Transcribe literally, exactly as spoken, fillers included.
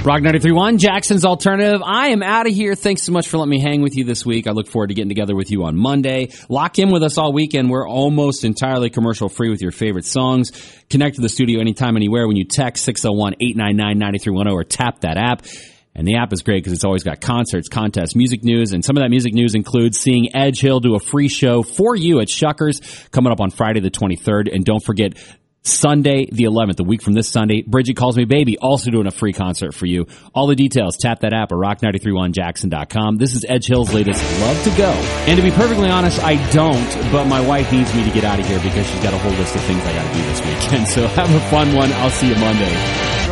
Rock ninety-three point one, Jackson's Alternative. I am out of here. Thanks so much for letting me hang with you this week. I look forward to getting together with you on Monday. Lock in with us all weekend. We're almost entirely commercial free with your favorite songs. Connect to the studio anytime, anywhere when you text six oh one, eight nine nine, nine three one oh or tap that app. And the app is great because it's always got concerts, contests, music news, and some of that music news includes seeing Edge Hill do a free show for you at Shuckers coming up on Friday the twenty-third. And don't forget, Sunday the eleventh, a week from this Sunday, Bridget Calls Me Baby, also doing a free concert for you. All the details, tap that app at rock nine three one jackson dot com. This is Edge Hill's latest Love to Go. And to be perfectly honest, I don't, but my wife needs me to get out of here because she's got a whole list of things I got to do this weekend. So have a fun one. I'll see you Monday.